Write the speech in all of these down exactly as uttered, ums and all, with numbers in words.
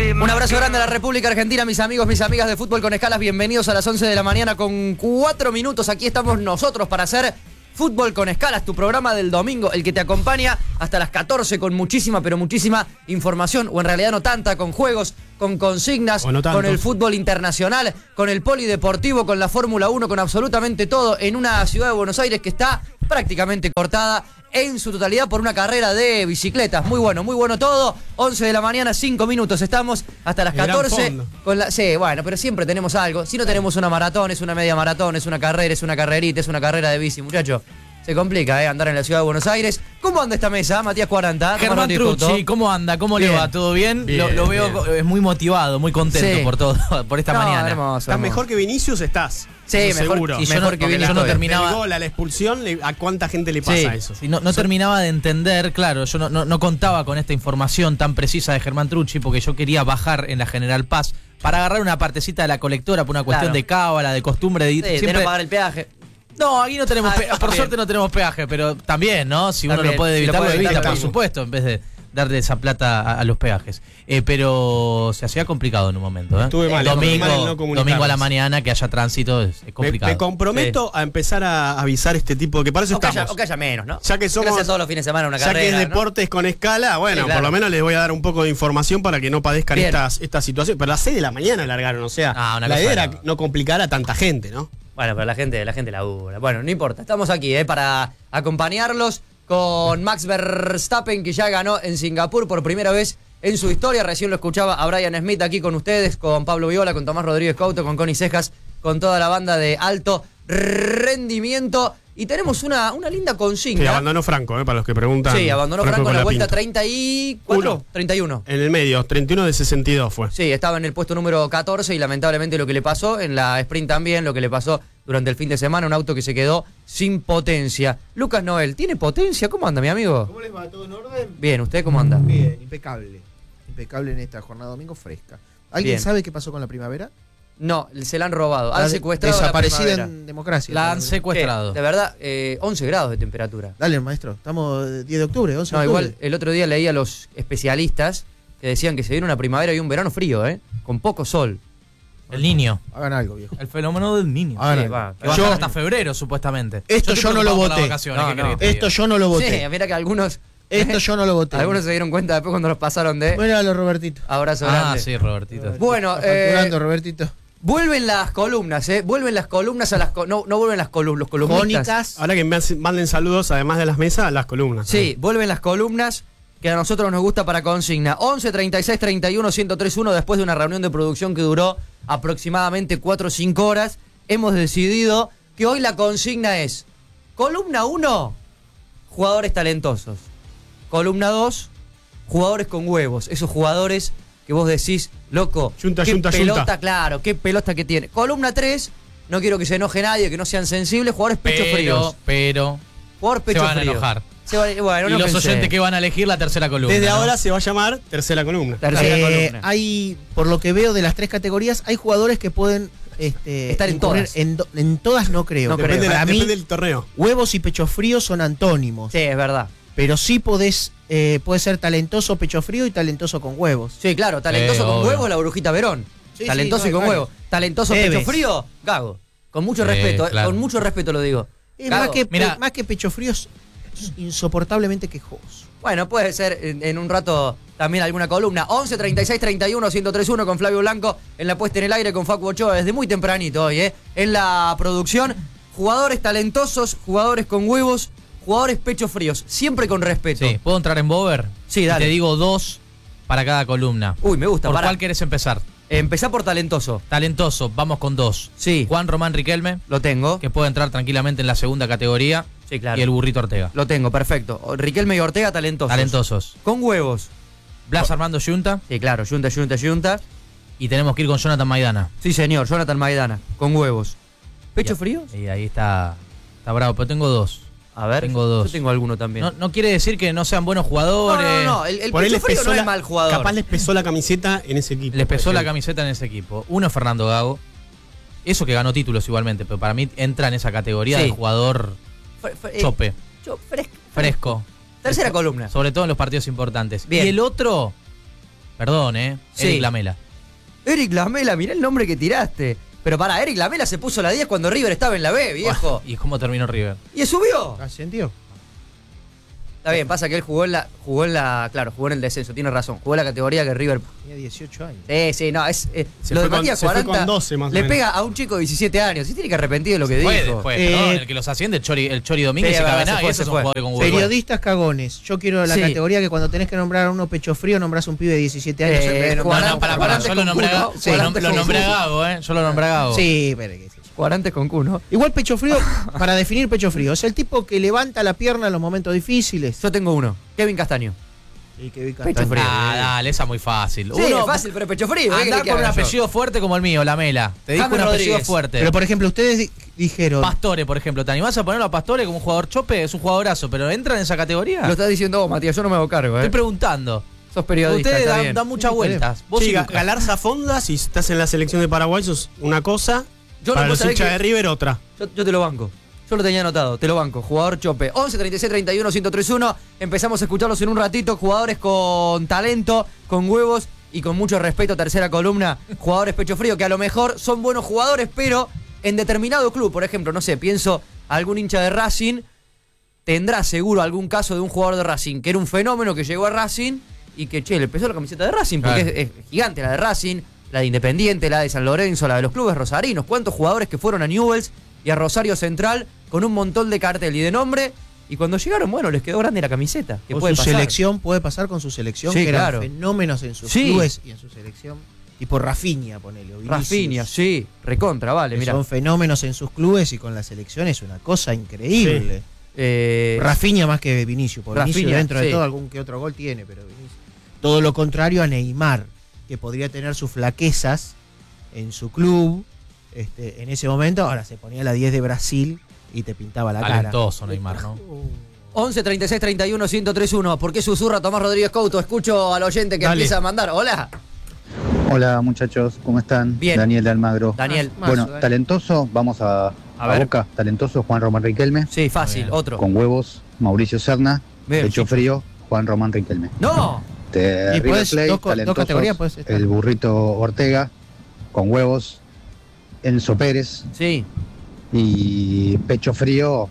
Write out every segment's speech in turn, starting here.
Un abrazo grande a la República Argentina, mis amigos, mis amigas de Fútbol con Escalas. Bienvenidos a las once de la mañana con cuatro minutos. Aquí estamos nosotros para hacer Fútbol con Escalas, tu programa del domingo, el que te acompaña hasta las catorce con muchísima, pero muchísima información, o en realidad no tanta, con juegos, con consignas, no con el fútbol internacional, con el polideportivo, con la Fórmula uno, con absolutamente todo, en una ciudad de Buenos Aires que está prácticamente cortada en su totalidad por una carrera de bicicletas. Muy bueno, muy bueno todo. once de la mañana, cinco minutos. Estamos hasta las catorce. Con la, sí, bueno, pero siempre tenemos algo. Si no tenemos una maratón, es una media maratón, es una carrera, es una carrerita, es una carrera de bici, muchacho. Se complica, ¿eh? Andar en la ciudad de Buenos Aires. ¿Cómo anda esta mesa, Matías cuarenta? Germán Trucci, ¿cómo anda? ¿Cómo bien. le va? ¿Todo bien? bien lo, lo veo bien. muy motivado, muy contento sí. por todo, por esta no, mañana. Hermoso, ¿Estás hermoso. mejor que Vinicius? Estás. Sí, mejor, seguro. Y yo mejor no, que Vinicius. Yo no terminaba. El gol, a la expulsión, ¿a cuánta gente le pasa sí, eso? Sí, no, no terminaba de entender, claro, yo no, no, no contaba con esta información tan precisa de Germán Trucci porque yo quería bajar en la General Paz para agarrar una partecita de la colectora por una cuestión claro. de cábala, de costumbre de ir. Sí, siempre de no pagar el peaje. No, aquí no tenemos, ah, pe- por suerte no tenemos peaje, pero también, ¿no? Si uno también, lo puede evitar, si lo, lo evita, evitar, por supuesto, en vez de darle esa plata a, a los peajes. Eh, pero se hacía complicado en un momento, ¿eh? Estuve mal, domingo, mal no domingo a la mañana, que haya tránsito, es, es complicado. Me, me comprometo sí. a empezar a avisar este tipo de que para eso o estamos. Que haya, o que haya menos, ¿no? Ya que somos. Gracias todos los fines de semana una ya carrera. Ya que es ¿no? deportes con escala, bueno, sí, claro. por lo menos les voy a dar un poco de información para que no padezcan estas, estas situaciones. Pero a las seis de la mañana largaron, o sea, ah, la idea era no complicar a tanta gente, ¿no? Bueno, pero la gente, la gente labura. Bueno, no importa. Estamos aquí, ¿eh? Para acompañarlos con Max Verstappen, que ya ganó en Singapur por primera vez en su historia. Recién lo escuchaba a Brian Smith aquí con ustedes, con Pablo Viola, con Tomás Rodríguez Couto, con Connie Cejas, con toda la banda de alto rendimiento. Y tenemos una, una linda consigna. Sí, abandonó Franco, eh, para los que preguntan. Sí, abandonó Franco, Franco en la vuelta treinta y cuatro, Uno. treinta y uno. En el medio, treinta y uno de sesenta y dos fue. Sí, estaba en el puesto número catorce y lamentablemente lo que le pasó, en la sprint también, lo que le pasó durante el fin de semana, un auto que se quedó sin potencia. Lucas Noel, ¿tiene potencia? ¿Cómo anda, mi amigo? ¿Cómo les va? ¿Todo en orden? Bien, ¿usted cómo anda? Bien, impecable. Impecable en esta jornada domingo fresca. ¿Alguien Bien. sabe qué pasó con la primavera? No, se la han robado. Han la secuestrado desaparecida la en democracia. La han secuestrado. ¿Qué? De verdad, eh, once grados de temperatura. Dale, maestro. Estamos diez de octubre, once no, de octubre. Igual, el otro día leí a los especialistas que decían que se viene una primavera y un verano frío, ¿eh? Con poco sol. El niño. Hagan algo, viejo. El fenómeno del niño. Hagan sí, va, que va yo, hasta febrero, supuestamente. Esto yo, yo no lo voté. No, no. Esto yo no lo voté. Sí, mira que algunos... Esto yo no lo voté. Algunos se dieron cuenta después cuando los pasaron de... Bueno, los Robertito. Abrazo ah, grande. sí, Robertito. Robertito. Bueno, Facturando, eh, Robertito. Vuelven las columnas, ¿eh? Vuelven las columnas a las... Co no, no vuelven las columnas, los columnistas. Jónicas. Ahora que me manden saludos, además de las mesas, a las columnas. Sí, ¿eh? vuelven las columnas que a nosotros nos gusta para consigna. once, treinta y seis, treinta y uno, ciento tres uno, después de una reunión de producción que duró aproximadamente cuatro o cinco horas, hemos decidido que hoy la consigna es: columna uno, jugadores talentosos. Columna dos, jugadores con huevos. Esos jugadores que vos decís, loco, yunta, qué yunta, pelota, yunta. claro, qué pelota que tiene. Columna tres, no quiero que se enoje nadie, que no sean sensibles, jugadores pecho pero, fríos. Pero, Jugador pecho se van frío. a enojar. Se va, bueno, y no los pensé. oyentes que van a elegir la tercera columna. Desde ¿no? ahora se va a llamar tercera columna. Tercera Eh, columna. hay, por lo que veo de las tres categorías, hay jugadores que pueden este, estar en todas. En, do, en todas no creo. No depende, creo. de, Para mí, depende del torneo. huevos y pecho frío son antónimos. Sí, es verdad. Pero sí podés, eh, puede ser talentoso pecho frío y talentoso con huevos. Sí, claro, talentoso Sí, con obvio. huevos, la Brujita Verón. Sí, talentoso sí, y no, con claro. huevos. Talentoso Tevez. pecho frío, Gago. Con mucho Sí, respeto, claro. eh, con mucho respeto lo digo. Es Gago. más que, Mirá. más que pecho frío es insoportablemente quejoso. Bueno, puede ser en, en un rato también alguna columna. once, treinta y seis, treinta y uno, ciento tres uno con Flavio Blanco en la puesta en el aire con Facu Ochoa desde muy tempranito hoy, ¿eh? En la producción, jugadores talentosos, jugadores con huevos, jugadores pechos fríos, siempre con respeto. Sí, ¿puedo entrar en Bover? Sí, dale. Y te digo dos para cada columna. Uy, me gusta. ¿Por Pará. cuál querés empezar? Empezá por talentoso. Talentoso, vamos con dos. Sí. Juan Román Riquelme, Lo tengo. que puede entrar tranquilamente en la segunda categoría. Sí, claro. Y el Burrito Ortega. Lo tengo, perfecto. Riquelme y Ortega, talentosos. Talentosos. Con huevos. Blas Armando Yunta. Sí, claro, yunta, yunta, yunta. Y tenemos que ir con Jonathan Maidana. Sí, señor, Jonathan Maidana, con huevos. ¿Pecho Y- frío? Y ahí está, está bravo, pero tengo dos. A ver, Tengo dos. yo tengo alguno también. No, no quiere decir que no sean buenos no, jugadores. no, no, el, el Por ahí pecho les frío pesó no la- es mal jugador. Capaz les pesó la camiseta en ese equipo. Les pesó por la ejemplo. camiseta en ese equipo. Uno es Fernando Gago. Eso que ganó títulos igualmente, pero para mí entra en esa categoría Sí. de jugador Fre- fre- eh, chope, cho- fres- fresco. Tercera columna. Sobre todo en los partidos importantes. Bien. Y el otro, Perdón, ¿eh? Sí. Eric Lamela. Eric Lamela, mirá el nombre que tiraste. Pero pará, Eric Lamela se puso la diez cuando River estaba en la B, viejo. ¿Y cómo terminó River? ¿Y subió? Ascendió. Está bien, pasa que él jugó en la, jugó en la, claro, jugó en el descenso, tiene razón. Jugó en la categoría que River. Tenía dieciocho años. Sí, sí, no, es. Eh, Se lo de fue con- Matías se fue cuarenta con doce más o le menos. pega a un chico de diecisiete años. Y tiene que arrepentir de lo que Fue dijo. después, Eh, perdón, el que los asciende, el Chori, el Chori Domínguez Sí, y es verdad, Cabenagui, se fue, esos se son fue. jugadores con huevos. Periodistas cagones. Yo quiero la Sí. categoría que cuando tenés que nombrar a uno pecho frío, nombrás a un pibe de diecisiete años. Eh, en vez de No, nombrar a no, un para, cabrón. para, yo lo nombré a Cuno, Gago. sí, Lo nom- antes lo con nombré a Cuno. Gago, ¿eh? Yo lo nombré a Gago. Sí, pero qué sé yo. Cuarantes con Cuno. Igual pecho frío, para definir pecho frío, es el tipo que levanta la pierna en los momentos difíciles. Yo tengo uno. Kevin Castaño. Y que vi Pecho frío. Ah, dale, esa es muy fácil. Sí, Uno, es fácil, pero pecho frío. ¿eh? ¿Qué andá querés que con un haga yo? apellido fuerte como el mío, Lamela. Te dijo un James apellido Rodríguez. fuerte. Pero por ejemplo, ustedes di- dijeron. Pastore, por ejemplo. ¿Te animás a ponerlo a Pastore como un jugador chope? Es un jugadorazo, pero ¿entra en esa categoría? Lo estás diciendo vos, Matías, yo no me hago cargo, Estoy ¿eh? preguntando. Sos periodista, Ustedes está dan, bien. dan muchas Sí, vueltas. Vos Sí, sí, Ga- Galarza Fonda, si estás en la selección de Paraguay, sos una cosa. Yo no para puedo los saber hinchas que- de River, otra. Yo, yo te lo banco. Yo lo tenía anotado, te lo banco. Jugador chope. once, treinta y seis, treinta y uno, ciento tres uno. Empezamos a escucharlos en un ratito. Jugadores con talento, con huevos y con mucho respeto. Tercera columna. Jugadores pecho frío que a lo mejor son buenos jugadores, pero en determinado club, por ejemplo, no sé, pienso algún hincha de Racing, tendrá seguro algún caso de un jugador de Racing que era un fenómeno que llegó a Racing y que, che, le pesó la camiseta de Racing, porque Claro. es, es gigante la de Racing, la de Independiente, la de San Lorenzo, la de los clubes rosarinos. ¿Cuántos jugadores que fueron a Newell's y a Rosario Central con un montón de cartel y de nombre? Y cuando llegaron, bueno, les quedó grande la camiseta. Que Con puede su pasar. selección, puede pasar con su selección, Sí, que eran claro. fenómenos en sus Sí. clubes y en su selección. Tipo Rafinha, ponele. o Vinicius, Rafinha, sí, recontra, vale, que mira. son fenómenos en sus clubes y con la selección es una cosa increíble. Eh, Rafinha más que Vinicius, porque Vinicius Rafinha, dentro sí. de todo algún que otro gol tiene, pero Vinicius. Todo lo contrario a Neymar, que podría tener sus flaquezas en su club, este, en ese momento, ahora se ponía la diez de Brasil y te pintaba la cara. talentoso Neymar, ¿no? once, treinta y seis, treinta y uno, ciento tres uno. ¿Por qué susurra Tomás Rodríguez Couto? Escucho al oyente que Dale. empieza a mandar. Hola. Hola muchachos, ¿cómo están? Bien. Daniel de Almagro. Daniel. Más, bueno, Daniel. talentoso, vamos a, A a, ver. Boca. Talentoso Juan Román Riquelme. Sí, fácil, bien. otro. Con huevos, Mauricio Serna. Bien, Pecho Chicho. frío, Juan Román Riquelme. No. De Y River puedes- Plate, dos co- dos talentosos, categorías puedes estar. el burrito Ortega. Con huevos, Enzo Pérez. Sí. Y pecho frío,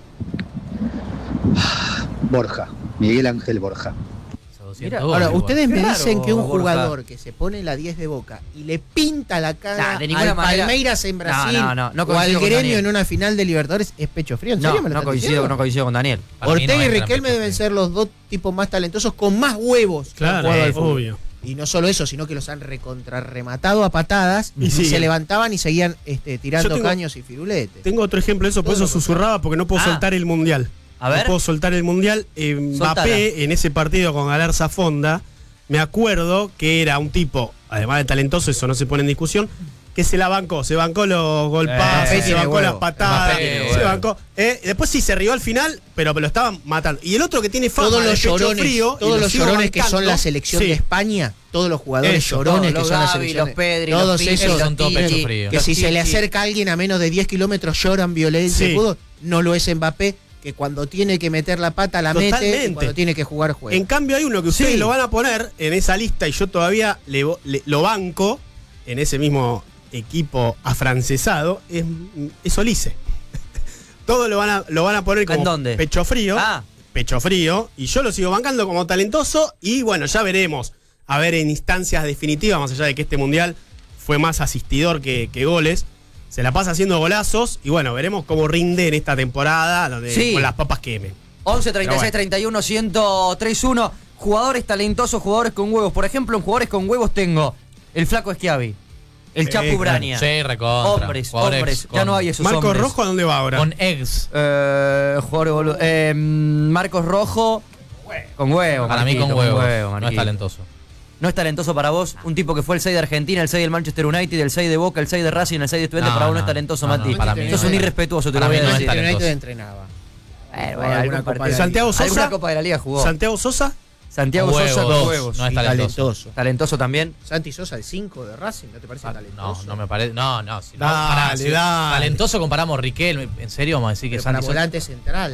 Borja. Miguel Ángel Borja. Mira, Ahora, Igual. ustedes me Qué dicen raro, que un Borja. jugador que se pone la diez de Boca y le pinta la cara Nah, de ninguna al manera. Palmeiras en Brasil No, no, no, no o al coincido con Gremio Daniel. en una final de Libertadores es pecho frío. ¿En No, serio me lo no están coincido, diciendo? no coincido con Daniel. Para mí Ortega no y entra en Riquelme pecho deben frío. ser los dos tipos más talentosos con más huevos que han Claro, jugado al eh, fútbol. obvio. Y no solo eso, sino que los han recontrarrematado a patadas Y y, sí. se levantaban y seguían este, tirando Yo tengo- caños y firuletes. Tengo otro ejemplo de eso, por Todo eso lo susurraba, porque no puedo Ah. soltar el mundial. A ver. No puedo soltar el mundial. Eh, Soltala. Mbappé, en ese partido con Galarza Fonda, me acuerdo que era un tipo, además de talentoso, eso no se pone en discusión, que se la bancó, se bancó los golpazos, Eh, se tiene bancó huevo. las patadas, Mbappé tiene se huevo. bancó. eh, después sí se rió al final, pero lo estaban matando. Y el otro que tiene fama Todos de los pecho llorones, frío, y todos lo los sigo llorones que son bancando, la selección sí. de España, todos los jugadores Eso, llorones todos, que son la los Gavi, selección, los Pedri, los todos Piqué, esos los son todo Titi, pecho frío. que los si se le Titi. acerca a alguien a menos de diez kilómetros lloran violencia Sí. y fútbol, no lo es Mbappé, que cuando tiene que meter la pata la mete Totalmente. y cuando tiene que jugar juega. En cambio hay uno que ustedes Sí. lo van a poner en esa lista y yo todavía le, le- lo banco en ese mismo equipo afrancesado, es, es Olise. Todos lo van a, lo van a poner como ¿En dónde? pecho frío. Ah. Pecho frío. Y yo lo sigo bancando como talentoso. Y bueno, ya veremos. A ver en instancias definitivas, más allá de que este mundial fue más asistidor que, que goles. Se la pasa haciendo golazos. Y bueno, veremos cómo rinde en esta temporada donde, Sí. con las papas quemen. once, treinta y seis, Pero bueno. treinta y uno, ciento tres uno. Jugadores talentosos, jugadores con huevos. Por ejemplo, en jugadores con huevos tengo el Flaco Schiavi, el Eh, Chapu claro. Brania. Sí, recontra. Hombres, Jugadores hombres. con- Ya no hay esos Marco hombres. Rojo, ¿a dónde va ahora? Con ex. Eh, jugadores boludo. Eh, Marcos Rojo. Con huevo. Para mí Marquito, con huevos. no es Marquito. talentoso. No es talentoso para vos, un tipo que fue el seis de Argentina, el seis del Manchester United, el seis de Boca, el seis de Racing, el seis de Estudiantes, No, para vos no, no, es talentoso, no, no, Mati. para mí Sos no un es. irrespetuoso, te Para lo voy mí a no es decir. talentoso. United entrenaba. Bueno, O bueno, alguna algún Copa partido. de la Santiago Liga. Sosa. Alguna Copa de la Liga jugó. Santiago Sosa. Santiago Con Sosa huevos, con huevos. no es Y talentoso. talentoso. Talentoso también. Santi Sosa, el cinco de Racing, ¿no te parece Ah, talentoso? No, no me parece. No, no. Si no Dale, pará, si- dale. Talentoso comparamos Riquelme. ¿En serio vamos a decir que Pero para Santi Sosa- volante central.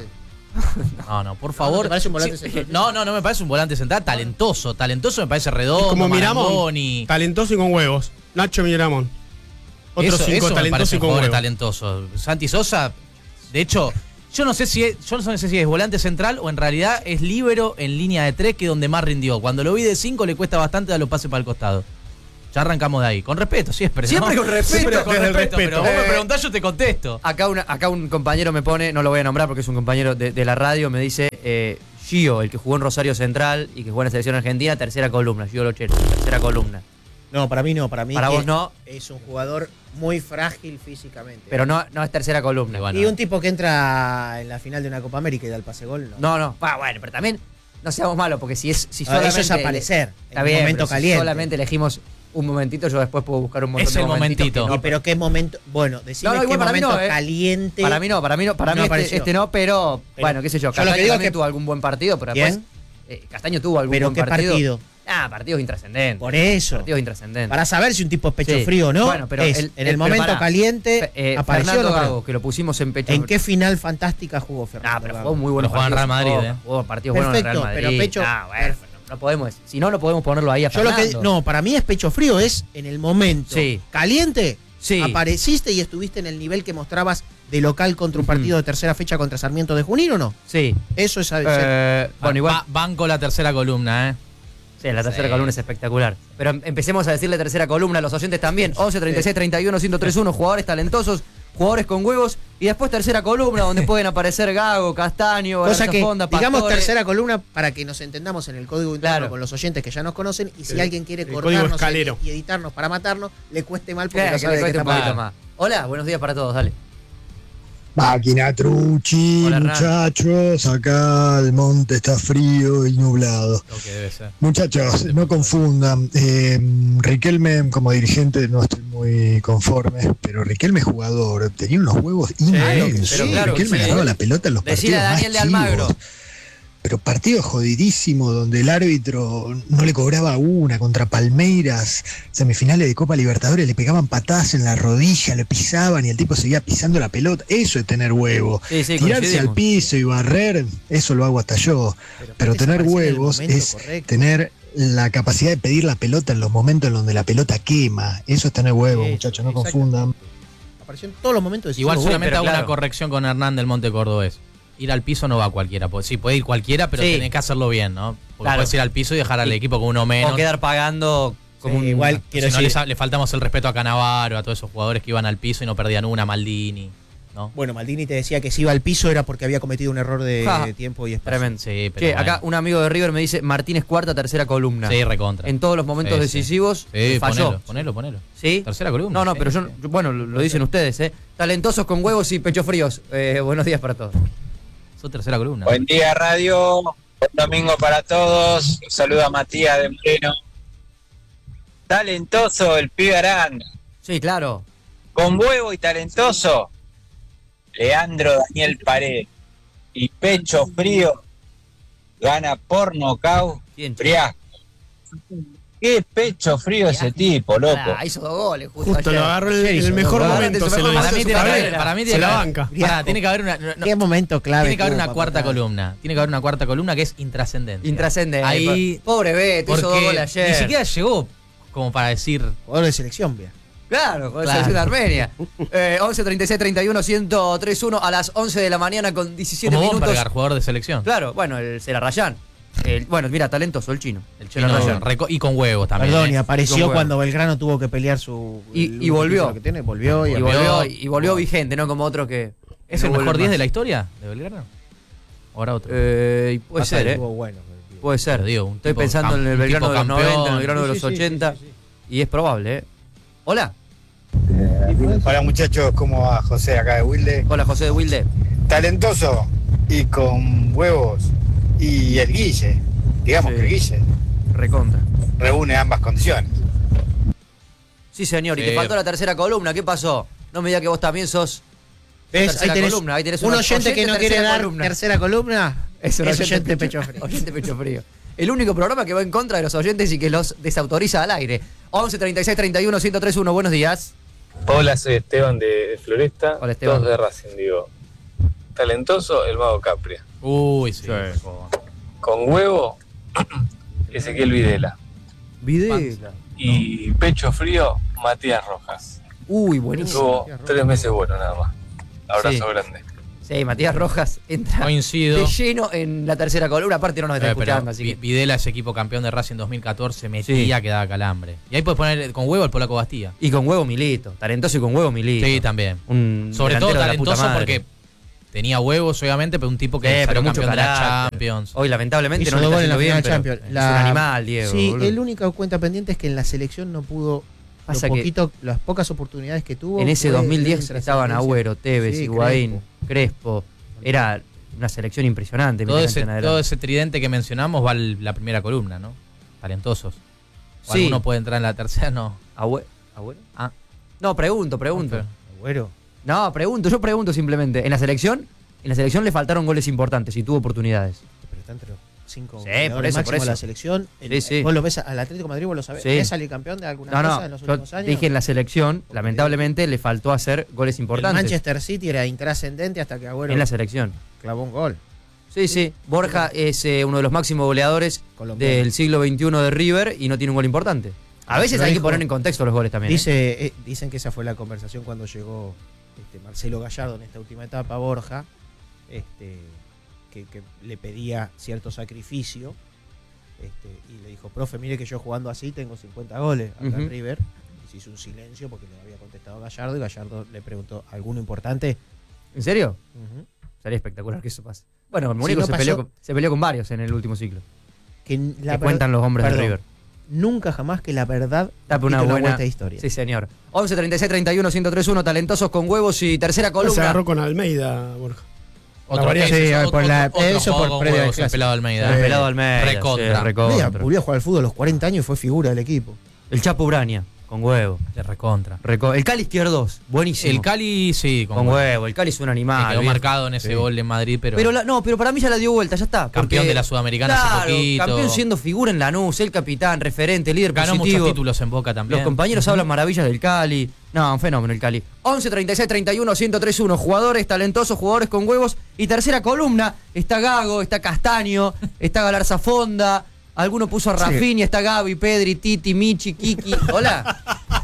No, no, por ¿No favor. te parece un volante Sí, central? No, no, no me parece un volante central. Talentoso, talentoso me parece redondo. Como Miramón, Marangoni. talentoso y con huevos. Nacho Miramón. Otros Eso, cinco eso me talentosos parece y un con jugador huevos. talentoso. Santi Sosa, de hecho, yo no sé si es, yo no sé si es volante central o en realidad es líbero en línea de tres, que es donde más rindió. Cuando lo vi de cinco le cuesta bastante dar los pases para el costado. Ya arrancamos de ahí. Con respeto, siempre. ¿no? Siempre con respeto. Siempre con Desde el respeto, respeto. pero vos me Eh, preguntás, yo te contesto. Acá, una, acá un compañero me pone, no lo voy a nombrar porque es un compañero de, de la radio, me dice eh, Gio, el que jugó en Rosario Central y que jugó en la selección argentina, tercera columna. Gio Lochero, tercera columna. No, para mí no, para mí Para que vos no. es un jugador muy frágil físicamente. Pero no, no es tercera columna. Y bueno. Y un tipo que entra en la final de una Copa América y da el pase gol, no. No, no. Ah, bueno, pero también no seamos malos, porque si es si Ah, solamente. eso es aparecer, Está en bien, un momento pero si caliente. solamente elegimos un momentito, yo después puedo buscar un montón Es de el momentitos momentito. que Y no, pero qué momento, bueno, decime No, no, qué igual para mí momento no, eh. caliente. Para mí no, para mí no, para No mí este, apareció. este no, pero, Pero bueno, qué sé yo, yo lo Castaño que digo también que- tuvo algún buen partido, pero ¿Quién? después eh, Castaño tuvo algún Pero buen qué partido. partido. Ah, partidos intrascendentes. Por eso. Partidos intrascendentes. Para saber si un tipo es pecho Sí. frío o no, Bueno, pero es, el- en el- el momento pero pará. caliente Eh, apareció. Fernando o no? Gago, que lo pusimos en pecho. ¿En qué final fantástica jugó Fernando? Ah, pero Gago? jugó muy buenos Lo jugó en partidos. Real Madrid, jugó- eh. jugó partidos buenos en Perfecto, Real pero Madrid. pecho- Ah, bueno, no podemos, si no, no podemos ponerlo ahí a Yo lo que Fernando. no, para mí es pecho frío, es en el momento Sí. caliente. Sí. ¿Apareciste y estuviste en el nivel que mostrabas de local contra un Ujú. partido de tercera fecha contra Sarmiento de Junín o no? Sí. Eso es Eh, bueno, igual. Ba- banco la tercera columna, ¿eh? Sí, la tercera Sí. columna es espectacular. Pero em- empecemos a decirle tercera columna a los oyentes también. once, treinta y seis, treinta y uno, ciento treinta y uno, jugadores talentosos, jugadores con huevos. Y después tercera columna, donde pueden aparecer Gago, Castaño, Cosa Garza que, Fonda, digamos, Pastore. tercera columna para que nos entendamos en el código interno Claro. con los oyentes que ya nos conocen y si El- alguien quiere el código cortarnos escalero. y, y editarnos para matarnos, le cueste mal porque Claro, no que sabe le de qué cueste un estamos poquito hablando. más. Hola, buenos días para todos, dale. Máquina Truchi, Hola, Hernán. muchachos, acá el monte está frío y nublado. Lo que debe ser. Muchachos, no confundan, eh, Riquelme como dirigente no estoy muy conforme, pero Riquelme jugador tenía unos huevos inmensos. pero claro, Riquelme sí. ganaba la pelota en los Decile partidos a Daniel de más Almagro. chivos. Pero partido jodidísimo donde el árbitro no le cobraba una contra Palmeiras, semifinales de Copa Libertadores, le pegaban patadas en la rodilla, le pisaban y el tipo seguía pisando la pelota. Eso es tener huevo. Sí, sí, Tirarse coincidimos. al piso y barrer, eso lo hago hasta yo. Pero, Pero aparte, tener se aparece en el huevos momento es correcto. tener la capacidad de pedir la pelota en los momentos en donde la pelota quema. Eso es tener huevos, Eso, muchachos, no exacto. confundan. Apareció en todos los momentos de Igual decisivo. solamente pero hago claro. una corrección con Hernán del Monte Cordobés. Ir al piso no va cualquiera. Pues, sí, puede ir cualquiera, pero Sí. tenés que hacerlo bien, ¿no? Porque Claro. puedes ir al piso y dejar al Y- equipo con uno menos. O quedar pagando como Sí, un. igual quiero si no, decir, le, le faltamos el respeto a Canavaro, a todos esos jugadores que iban al piso y no perdían una, Maldini, ¿no? bueno, Maldini te decía que si iba al piso era porque había cometido un error de, Ja. de tiempo y espacio. Tremendo. Sí, pero Che, bueno. acá un amigo de River me dice Martínez cuarta, tercera columna. Sí, recontra. En todos los momentos Sí, sí. decisivos Sí, falló. ponelo, ponelo, ponelo. ¿Sí? Tercera columna. No, no, sí, pero yo, sí. yo- bueno, lo, lo dicen ustedes, ¿eh? Talentosos con huevos y pecho fríos. Eh, buenos días para todos. Sos tercera columna. Buen día, radio. Buen domingo para todos. Un saludo a Matías de Moreno. Talentoso el pibe Aranda. Sí, claro. Con huevo y talentoso, Leandro Daniel Pared. Y pecho frío, gana por nocaut ¿Quién? Friasco. Qué pecho frío ese tipo, loco. Ah, hizo dos goles justo, Justo ayer. lo agarró en el, Ayer en el hizo mejor dos momento. goles. Se lo Para Para hizo mí su tiene que carrera. haber, para mí tiene Se que la haber- banca. pará, tiene que haber una, no, no, ¿Qué momento clave? tiene que haber tuvo una para cuarta matar? columna. Tiene que haber una cuarta columna que es intrascendente. Intrascendente. Ahí- Pobre Beto, hizo dos Porque goles ayer. ni siquiera llegó como para decir. Jugador de selección, vea. Claro, con la Claro. selección de Armenia. Eh, once, treinta y seis, treinta y uno, ciento treinta y uno a las once de la mañana con diecisiete Como minutos. Bombergar, jugador de selección. Claro, bueno, el Celarrayán. El, bueno, mira, talentoso, el chino. El chino Celarrayán. reco- y con huevos también. Perdón, ¿eh? y Con apareció huevo. cuando Belgrano tuvo que pelear su. Y- el y último volvió. título que tiene, volvió y, Y volvió, y volvió vigente, ¿no? Como otros que. ¿Es no el mejor vuelven diez más. de la historia de Belgrano? Ahora otro. Eh, y puede Pasa ser, que ¿eh? estuvo bueno, pero- Puede ser. Pero digo, un Estoy tipo pensando cam- en el un Belgrano tipo de los campeón. noventa, en el Belgrano de Sí, los sí, sí, ochenta. sí, sí. Y es probable, ¿eh? Hola. Hola muchachos, ¿cómo va? José acá de Wilde. Hola, José de Wilde. Talentoso y con huevos. Y el Guille, digamos Sí. que el Guille Recontra. reúne ambas condiciones. Sí, señor. Y Sí. te faltó la tercera columna. ¿Qué pasó? No me digas que vos también sos. ¿Ves? tercera Ahí tenés columna, ahí tenés un una- oyente que no oyente quiere tercera dar columna. tercera columna. Es un es oyente, oyente pecho, pecho frío. oyente pecho frío. El único programa que va en contra de los oyentes y que los desautoriza al aire. once, treinta y seis, treinta y uno, ciento treinta y uno. Buenos días. Hola, soy Esteban de Floresta. Hola, Esteban. Dos de Racing, digo. Talentoso, el Mago Capria. Uy, sí. Sí. Con huevo, Ezequiel Videla. Videla. Y pecho frío, Matías Rojas. Uy, buenísimo. Tuvo tres meses bueno nada más. Abrazo Sí. grande. Sí, Matías Rojas entra Coincido. de lleno en la tercera columna. Aparte no nos está Eh, pero escuchando, así Vi- que... Videla, ese equipo campeón de Racing dos mil catorce, metía Sí. que daba calambre. Y ahí puedes poner con huevo al Polaco Bastía. Y con huevo Milito. Talentoso y con huevo Milito. Sí, también. Un Sobre todo delantero de la puta talentoso madre. porque tenía huevos, obviamente, pero un tipo que Eh, salió pero mucho campeón de la carácter. Champions. Hoy lamentablemente Hizo no le dos está goles en la haciendo bien, final pero Champions. es La- un animal, Diego. Sí, boludo. el único cuenta pendiente es que en la selección no pudo. Lo Pasa que poquito, las pocas oportunidades que tuvo. en ese fue dos mil diez de estaban intrascendencia. Agüero, Tevez, Sí, Higuaín, Crespo. Era una selección impresionante. Todo mirá ese, en adelante. todo ese tridente que mencionamos va a la primera columna, ¿no? Talentosos. O Sí. alguno puede entrar en la tercera, no. Agüe- ¿Agüero? Ah. No, pregunto, pregunto. Ok. Agüero. No, pregunto, yo pregunto simplemente. En la selección, en la selección le faltaron goles importantes y tuvo oportunidades. Pero está entre los cinco Sí, goleadores por eso, máximos por de eso. la selección. El- Sí, sí. Vos lo ves al Atlético de Madrid, vos lo sabés. Sí. ¿Es salir campeón de alguna No, cosa no, en los yo últimos años? dije en la selección, lamentablemente le faltó hacer goles El importantes. Manchester City era intrascendente hasta que Agüero En la selección. clavó un gol. Sí, sí. Borja es eh, uno de los máximos goleadores Colombiano. del siglo veintiuno de River y no tiene un gol importante. A Ah, veces lo hay que dijo. poner en contexto los goles también. ¿eh? Dice, eh, dicen que esa fue la conversación cuando llegó este, Marcelo Gallardo en esta última etapa a Borja, este, que, que le pedía cierto sacrificio. Este, y le dijo, profe, mire que yo jugando así tengo cincuenta goles acá Ujú. en River. Y se hizo un silencio porque le había contestado Gallardo y Gallardo le preguntó, ¿alguno importante? ¿En serio? Ujú. Sería espectacular que eso pase. Bueno, el Sí, Mónico no se, pasó. peleó con, se peleó con varios en el último ciclo. Que, la que ver- cuentan los hombres perdón, de River. Nunca jamás que la verdad Tape una quite buena vuelta de historia. Sí, señor. once treinta y seis treinta y uno ciento tres uno, talentosos con huevos y tercera Se columna. agarró con Almeida, Borja. Otro, variante. ese Sí, es por otro- la- otro eso jugador por con previa del huevos, el clásico. pelado Almeida. El pelado Almeida. Recontra. sí, recontra. Mira, volvió a jugar al fútbol a los cuarenta años y fue figura del equipo. El Chapo Braña, con huevo. De recontra. Reco- el Cali Izquierdos, buenísimo. El Cali, sí, con, con huevo. huevo. El Cali es un animal. Que quedó viejo. marcado en ese Sí. gol en Madrid, pero, Pero la- no, pero para mí ya la dio vuelta, ya está. Campeón porque- de la Sudamericana hace Claro, poquito. campeón siendo figura en Lanús, el capitán, referente, líder ganó positivo. muchos títulos en Boca también. Los compañeros hablan maravillas del Cali. No, un fenómeno el Cali. once treinta y seis treinta y uno ciento tres uno. Jugadores talentosos, jugadores con huevos. Y tercera columna, está Gago, está Castaño, está Galarza Fonda. Alguno puso a Sí. Rafinha, está Gaby, Pedri, Titi, Michi, Kiki. Hola.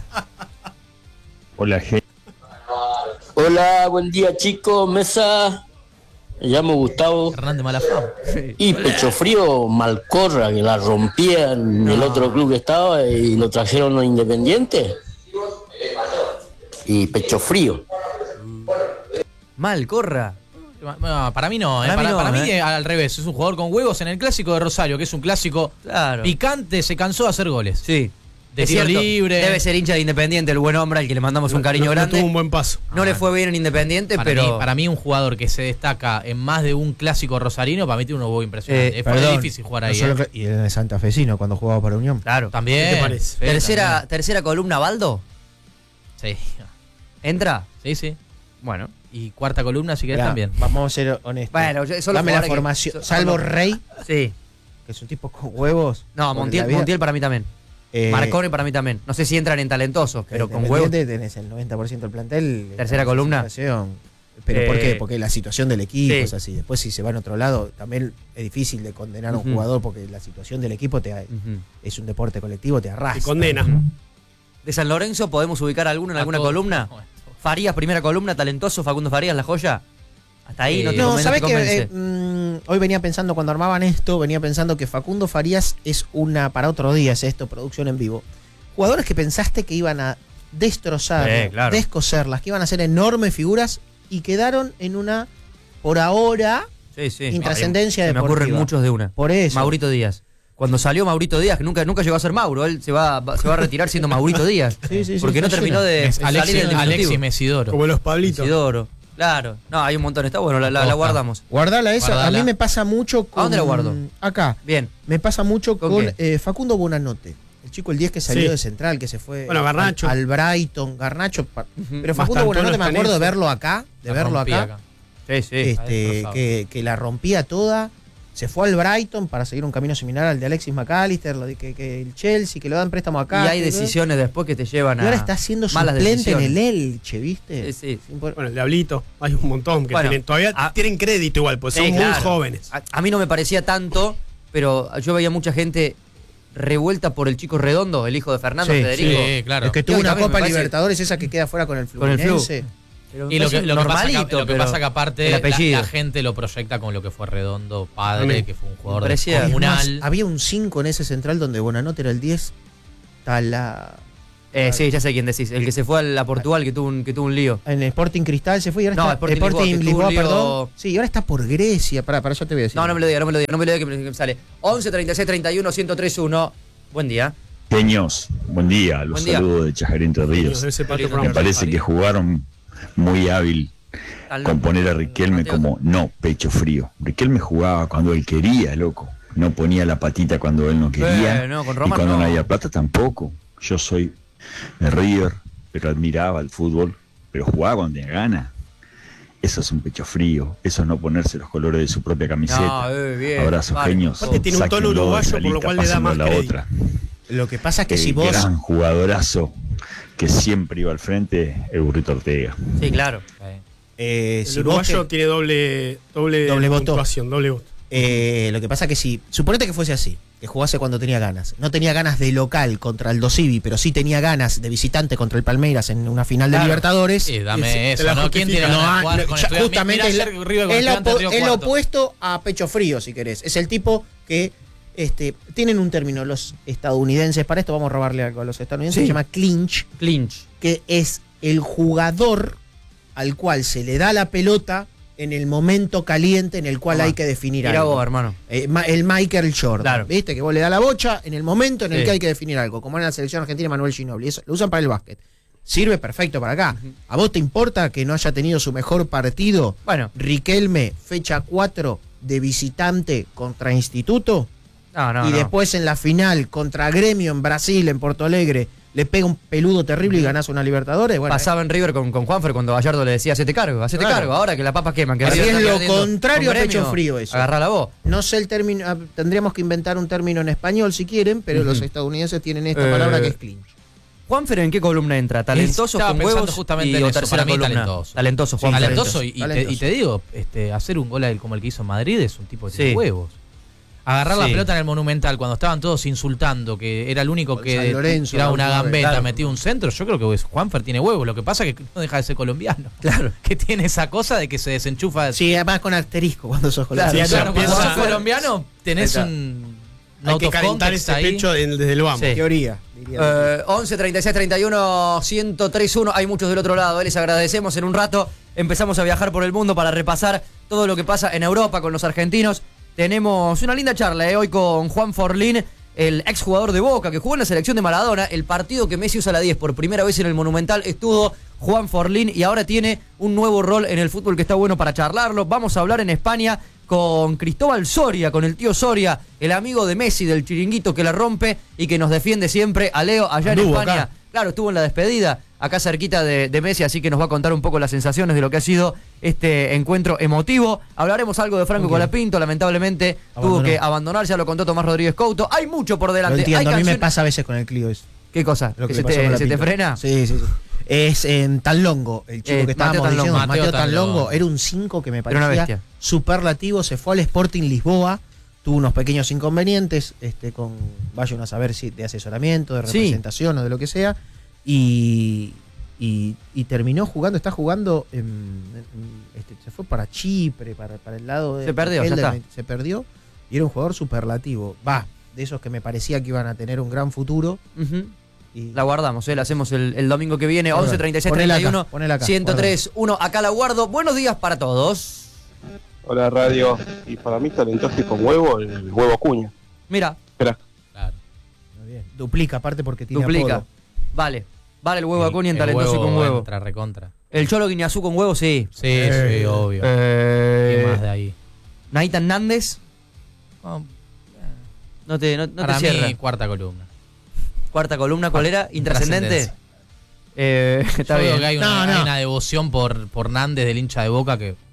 Hola, gente. Hola, buen día chicos, mesa. Me llamo Gustavo. Hernández Malafama. Y Pecho Frío Malcorra, que la rompía en el otro club que estaba y lo trajeron los Independientes. Y Pecho Frío. Mal, corra. No, para mí no, eh. Para para, mí no, para mí eh. al revés, es un jugador con huevos en el clásico de Rosario, que es un clásico Claro. picante, se cansó de hacer goles. Sí. De Es tiro cierto, libre. Debe ser hincha de Independiente, el buen hombre al que le mandamos un cariño No- no grande. tuvo un buen paso. No le fue bien en Independiente, Para, pero. mí, para mí un jugador que se destaca en más de un clásico rosarino, para mí tiene unos huevos impresionantes. Eh, es, fue Perdón, difícil jugar no ahí. solo eh. que- y en el santafesino cuando jugaba para Unión. Claro. También. ¿Qué te parece? Sí, tercera, también. tercera columna, Baldo. Sí. ¿Entra? Sí, sí. Bueno. Y cuarta columna, si querés, Mirá, también. Vamos a ser honestos. Bueno, yo- son los Dame la jugadores que- formación. son- Salvo son los- Rey, Sí. que es un tipo con huevos. No, por Montiel, la vida. Montiel para mí también. Eh, Marcone para mí también. No sé si entran en talentosos, pero con huevos. Independiente tenés el noventa por ciento del plantel. Tercera en columna. situación. ¿Pero por Eh, qué? Porque la situación del equipo sí. es así. Después, si se va en otro lado, también es difícil de condenar a un Ujú. jugador porque la situación del equipo te, Ujú. es un deporte colectivo, te arrastra. Se condena. ¿De San Lorenzo podemos ubicar alguno en A alguna todos. columna? Bueno, Farías, primera columna, talentoso, Facundo Farías, la joya. Hasta ahí no te, Eh, No, conven- ¿sabes te qué? convence. Eh, mm, hoy venía pensando, cuando armaban esto, venía pensando que Facundo Farías es una, para otro día, es esto, producción en vivo. Jugadores que pensaste que iban a destrozar, Sí, claro. descoserlas, que iban a ser enormes figuras y quedaron en una, por ahora, Sí, sí. intrascendencia Se me deportiva. ocurren muchos de una. Por eso. Maurito Díaz. Cuando salió Maurito Díaz, que nunca, nunca llegó a ser Mauro, él se va, va- se va a retirar siendo Maurito Díaz. Sí, sí, sí, porque no está terminó lleno. de es salir Alexis, del definitivo. Alexis Mesidoro. Como los Pablitos. Isidoro. Claro. No, hay un montón. Está bueno, la, la- la Costa. guardamos. Guardala esa. Guardala. A mí me pasa mucho con. ¿A dónde la guardo? Acá. Bien. Me pasa mucho ¿Con con, qué? eh, Facundo Bonanote. El chico el diez que salió Sí. de central, que se fue Bueno, Garnacho. al, al Brighton. Garnacho. pa- Ujú. Pero Facundo Bastantón Bonanote me está en acuerdo de eso. verlo acá. De La verlo rompía acá. Sí, sí. este, destrozado. que, que la rompía toda. Se fue al Brighton para seguir un camino similar al de Alexis McAllister, lo de que, que el Chelsea, que lo dan préstamo acá. Y hay que, decisiones después que te llevan a. Y ahora está siendo malas suplente en decisiones. el Elche, ¿viste? Sí, sí. Bueno, el Diablito, hay un montón que Bueno, tienen, todavía a- tienen crédito igual, pues son Sí, muy claro. jóvenes. A, a mí no me parecía tanto, pero yo veía mucha gente revuelta por el chico Redondo, el hijo de Fernando Sí, Federico. sí, claro. El que Y tuvo hoy una también me Copa parece- Libertadores, esa que queda fuera con el Con el Flu. Fluminense. Pero me Y lo parece que, lo que pasa, normalito, que, lo que pero pasa que aparte el la, apellido. la gente lo proyecta con lo que fue Redondo, padre, Amén. que fue un jugador Me parecía- Es más, comunal. había un cinco en ese central donde Buonanotte era el diez. Tala... Eh, sí, ya sé quién decís. El que se fue a la Portugal, que tuvo un, que tuvo un lío. En Sporting Cristal se fue y ahora No, está Sporting Sporting Lisboa, que Lisboa, tuvo un lío- perdón. Sí, y ahora está por Grecia. Pará, para allá te voy a decir. No, no me lo diga, no me lo diga, no me lo diga que me, que me sale. once, treinta y seis, treinta y uno, ciento tres uno. Buen día. Peños, buen día, los Buen día. saludos de Chajarín Entre Ríos. De ese patio Me Me programa. parece que jugaron muy hábil Tan con loco. poner a Riquelme Mateo. como no, pecho frío. Riquelme jugaba cuando él quería, loco. No ponía la patita cuando él no quería. Eh, no, con y Román cuando no. no. había plata tampoco. Yo soy de River, pero admiraba el fútbol, pero jugaba cuando tenía ganas. Eso es un pecho frío, eso es no ponerse los colores de su propia camiseta. No, eh, bien. Abrazos, Vale. genios. Aparte tiene un tono Sáquenlo de uruguayo, esa por lo lista, cual le da pásenlo más a la crédito. otra. Lo que pasa es que El si vos... gran jugadorazo que siempre iba al frente, el Burrito Ortega. Sí, claro. eh, El si vos uruguayo te- tiene doble, doble, Doble voto. puntuación, doble voto. eh, lo que pasa es que si... Suponete que fuese así, que jugase cuando tenía ganas. No tenía ganas de local contra el Dosivi, pero sí tenía ganas de visitante contra el Palmeiras en una final de Claro. Libertadores. Sí, dame Te eso, la ¿no? ¿Quién tiene justifica. ganas de No, jugar no, con ya Estudiantes? justamente Mirá es, ayer River con es lo, Estudiantes opo- dio es lo cuarto. opuesto a pecho frío, si querés. Es el tipo que este, tienen un término los estadounidenses, para esto vamos a robarle algo a los estadounidenses, Sí. se llama clinch, Clinch. que es el jugador al cual se le da la pelota en el momento caliente en el cual Toma. hay que definir Mirá algo. vos, hermano. Eh, ma- el Michael Jordan, Claro. ¿viste? Que vos le das la bocha en el momento en el Sí. que hay que definir algo, como en la selección argentina Manuel Ginóbili. Eso lo usan para el básquet. Sirve perfecto para acá. ¿A vos te importa que no haya tenido su mejor partido? Bueno. Riquelme, fecha cuatro de visitante contra Instituto. No, no, y no. después en la final contra Gremio en Brasil, en Porto Alegre, le pega un peludo terrible y ganás una Libertadores. Bueno, Pasaba en River con, con Juanfer cuando Gallardo le decía, hacete cargo, hacete Claro. cargo. Ahora que las papas queman, que Así River es está lo perdiendo contrario con a pecho Gremio, frío eso. Agarrala vos. no sé el término, ah, tendríamos que inventar un término en español si quieren, pero Ujú. los estadounidenses tienen esta Eh, palabra que es clinch. Juanfer, ¿en qué columna entra? ¿Talentoso Estaba con pensando huevos justamente y en o eso, tercera para mí columna? talentoso. Talentoso, Sí, Juanfer. talentoso, y, y te, Talentoso. y te digo, este, hacer un gol como el que hizo en Madrid es un tipo que Sí. tiene huevos. Agarrar la Sí. pelota en el Monumental cuando estaban todos insultando que era el único Con que San Lorenzo, tiraba la una última vez. gambeta, Claro. metía un centro, yo creo que Juanfer tiene huevos. Lo que pasa es que no deja de ser colombiano. Claro. Que tiene esa cosa de que se desenchufa. Sí, además con asterisco cuando sos Claro, colombiano. Sí, claro, cuando piensa- sos colombiano tenés Ahí está. un. un Hay que out of calentar context ese ahí. pecho en- desde el vamos. Sí. Teoría, diría. Eh, once, treinta y seis, treinta y uno, ciento tres uno. Hay muchos del otro lado. Les agradecemos. En un rato empezamos a viajar por el mundo para repasar todo lo que pasa en Europa con los argentinos. Tenemos una linda charla eh, hoy con Juan Forlín, el exjugador de Boca, que jugó en la selección de Maradona. El partido que Messi usa la diez por primera vez en el Monumental estuvo Juan Forlín y ahora tiene un nuevo rol en el fútbol que está bueno para charlarlo. Vamos a hablar en España con Cristóbal Soria, con el tío Soria, el amigo de Messi del chiringuito que la rompe y que nos defiende siempre, a Leo allá en Anduvo España. acá. Claro, estuvo en la despedida, acá cerquita de, de Messi, así que nos va a contar un poco las sensaciones de lo que ha sido este encuentro emotivo. Hablaremos algo de Franco Ok. Colapinto, lamentablemente tuvo Abandonó. que abandonar, ya lo contó Tomás Rodríguez Couto. Hay mucho por Lo delante. entiendo, Hay a mí me canciones- pasa a veces con el Clio eso. ¿Qué cosa? Lo ¿Que, que se, me pasó con te, la se te Pinto. frena? Sí, sí, sí. Es en Tanlongo, el chico Eh, que estábamos Mateo diciendo, Tanlongo. Mateo Mateo Tanlongo, Tanlongo. era un cinco que me Era una parecía bestia. superlativo, se fue al Sporting Lisboa, tuvo unos pequeños inconvenientes, este, con, vayan a saber si de asesoramiento, de Sí. representación o de lo que sea, y, y, y terminó jugando, está jugando, en, en- este, se fue para Chipre, para, para el lado de... Se perdió, ya Helderman, está. Se perdió, y era un jugador superlativo, va, de esos que me parecía que iban a tener un gran futuro. Ujú. Y, La guardamos, ¿eh? La hacemos el, el domingo que viene, Bueno, once, treinta y seis, ponela treinta y uno, acá, ponela acá, ciento tres, uno. Acá la guardo. Buenos días para todos. Hola radio, y para mí talentoso y con huevo, el huevo Cuña. Mira, Espera, Claro. Muy bien. Duplica aparte porque tiene duplica. apodo. Vale. Vale el huevo El- Acuña en el talentoso y con huevo. Entra recontra. El Cholo Guiñazú con huevo, sí. Sí, sí, obvio. Eh, ¿Qué más de ahí? Nathan Nández, Oh, no te, no, no para te mí, cierra. cuarta columna. Cuarta columna, ¿cuál era? Intrascendente. Intrascendencia. Eh, está Yo bien. veo que hay una, No, no. hay una devoción por, por Nández del hincha de Boca que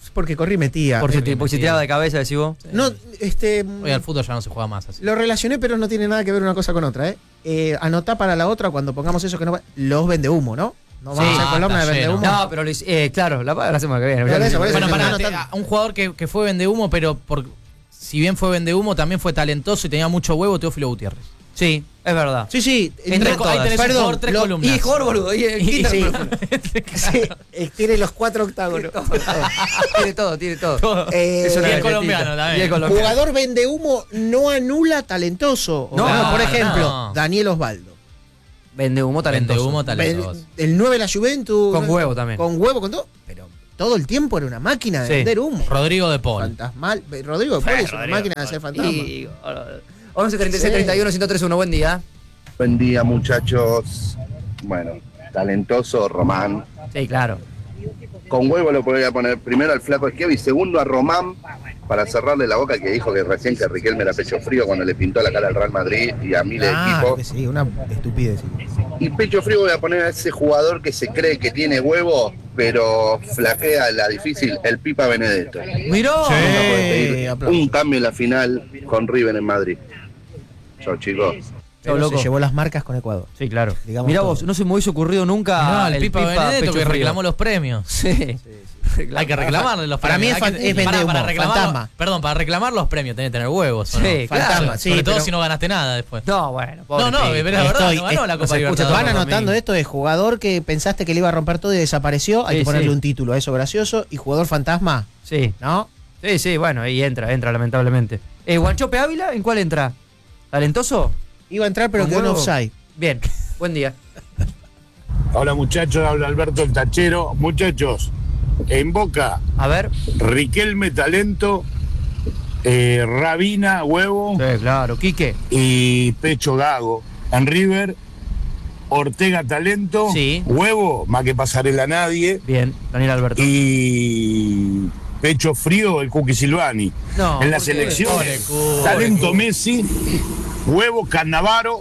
Porque corrí y metía. Por si, Eh, te- por si tiraba de cabeza, decís vos. No, este. Hoy al fútbol ya no se juega más así. Lo relacioné, pero no tiene nada que ver una cosa con otra, ¿eh? eh anotá para la otra cuando pongamos eso que no va. Los vende humo, ¿no? No vamos Sí. a hacer columna de Ah, vende está humo. lleno. No, pero lo hice- eh, claro, la, la semana que viene. Por ya lo eso, por hice. eso. Bueno, no, para no, no, no. un jugador que, que fue vende humo, pero por, si bien fue vende humo, también fue talentoso y tenía mucho huevo, Teófilo Gutiérrez. Sí, es verdad. Sí, sí. En no tres co- ahí todas. tenés un Perdón, jugador, tres lo- columnas. Y jugador boludo. Y, y, Y- sí. quita- Sí, eh, tiene los cuatro octágonos. tiene todo, tiene todo. Todo. Eh, Es una Y el galletita. colombiano también. Y el colombiano. Jugador vende humo no anula talentoso. O No, sea, por no, ejemplo, no. Daniel Osvaldo. Vende humo talentoso. Vende humo Ven- talentoso. El nueve de la Juventus. Con huevo también. Con huevo, con todo. Pero todo el tiempo era una máquina de Sí. vender humo. Rodrigo de Paul. Fantasmal. Rodrigo de Paul es una máquina de hacer fantasma. Y, once treinta y seis treinta y uno ciento tres uno, buen día. Buen día, muchachos. Bueno, talentoso Román. Sí, claro. Con huevo lo podría poner primero al flaco Esquiavo y segundo a Román para cerrarle la boca, que dijo que recién que Riquelme era pecho frío cuando le pintó la cara al Real Madrid y a miles de Ah, equipos. que sí, una estupidez. Y pecho frío voy a poner a ese jugador que se cree que tiene huevo, pero flaquea la difícil, el Pipa Benedetto. Miró. Nunca puede pedir Sí, aplausos. un cambio en la final con River en Madrid. Chau, chicos. Pero loco. se llevó las marcas con Ecuador. Sí, claro. Digamos Mirá todo. vos, no se me hubiese ocurrido nunca No, el, Pipa, Benedetto Pecho que Frío. reclamó los premios. Sí. Hay que reclamarle los Para premios. mí es Hay fan- que- es vende para, para humo, reclamar, fantasma. Perdón, para reclamar los premios tenés que tener huevos. ¿o no? Sí, claro. Fantasma, sí, Sobre todo pero- si no ganaste nada después. No, bueno. pobre No, no, Pipa. pero es verdad, Estoy- no ganó la es- Copa se escucha Libertadores. Van todo anotando domingo. esto de jugador que pensaste que le iba a romper todo y desapareció. Hay Sí, que ponerle sí. un título a eso gracioso. Y jugador fantasma, Sí. ¿no? Sí, sí, bueno, ahí entra, entra lamentablemente. Eh, Guanchope Ávila, ¿en cuál entra? ¿Talentoso? Iba a entrar, pero ¿Con quedó en huevo? offside. Bien, buen día. Hola muchachos, habla Alberto el Tachero. Muchachos, en Boca, A ver. Riquelme Talento, eh, Rabina Huevo Sí, claro. Quique. y Pecho Gago. En River, Ortega Talento, Sí. Huevo, más que pasarela a nadie, Bien, Daniel Alberto. y Pecho Frío, el Cookie Silvani. No, en la ¿por qué? selección, Pobre Cuki. Talento Messi, Huevo Cannavaro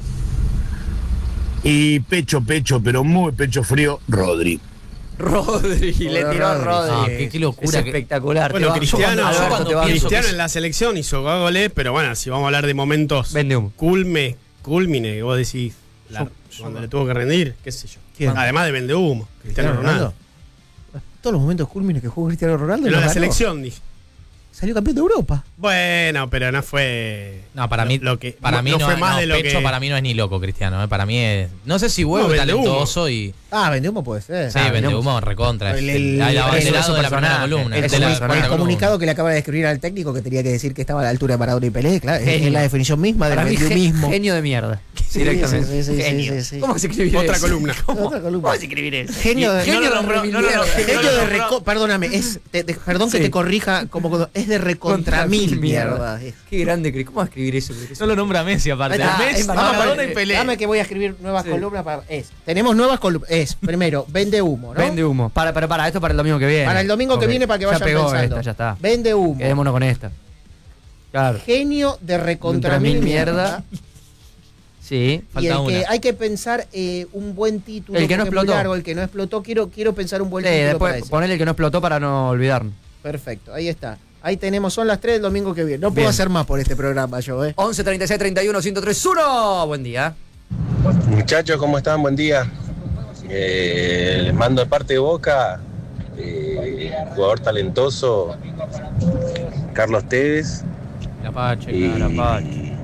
y Pecho Pecho, pero muy pecho frío, Rodri. Rodri, le tiró a Rodri. Ah, qué- qué locura Es que- espectacular. Bueno, Te va- Cristiano, yo cuando- yo cuando te va- pienso Cristiano que- en la selección hizo goles, pero bueno, si vamos a hablar de momentos Vende humo. culme, culmine, que vos decís, la- cuando le tuvo que rendir, qué sé yo. ¿Quién? Además de vende humo, Cristiano Ronaldo. Todos los momentos culmines que jugó Cristiano Ronaldo. Pero los la ganó. selección, dije. Salió campeón de Europa. Bueno, pero no fue. No, para lo- mí, lo que, para mí no, fue más no, de lo Pecho que. para mí no es ni loco, Cristiano. eh, Para mí es. No sé si huevo No, es vende humo. talentoso y. Ah, vende humo puede ser. Sí, Ah, vende vende humo recontra. El- es el- el, el abanderado eso de la primera personaje, columna. el es de la personaje. cuarta El columna. comunicado que le acaba de escribir al técnico que tenía que decir que estaba a la altura de Maradona y Pelé, claro, es- Genio. es la definición misma del Para mí, gen- mismo. genio de mierda. Sí, Directamente. sí, sí, sí, Genio. sí, sí. ¿Cómo se escribe Otra eso? columna. ¿Cómo, Otra columna. ¿Cómo se escribir eso? Genio de, Genio no, de no, no, remil no, no, mierda. genio No lo de nombró. reco- perdóname, es, te- te- perdón que Sí. te corrija, como cuando- es de recontra mil mierda. Qué grande, Cris. ¿Cómo va a escribir eso? Cris? No lo nombra Messi aparte. Ah, Messi, es verdad. Maradona Dame- y Pelé. Dame que voy a escribir nuevas Sí. columnas para. Es, tenemos nuevas columnas. Es, primero, vende humo, ¿no? Vende humo. Para, para, para. Esto para el domingo que viene. Para el domingo que Ok. viene, para que Ya vayan pegó pensando. esta, ya está. Vende humo. Quedémonos con esta. Claro. Genio de recontra Contra mil mil mierda. mierda. Sí. Y Falta el que una. hay que pensar eh, un buen título. El que no porque es muy explotó. largo, el que no explotó. Quiero, quiero pensar un buen Sí, título para después ese. ponele el que no explotó para no olvidarnos. Perfecto, ahí está. Ahí tenemos, son las tres del domingo que viene. No puedo Bien. hacer más por este programa yo, ¿eh? once treinta y seis treinta y uno ciento tres uno. Buen día. Muchachos, ¿cómo están? Buen día. Eh, les mando de parte de Boca, eh, jugador talentoso, Carlos Tevez. La Pache, Y claro, la Pache.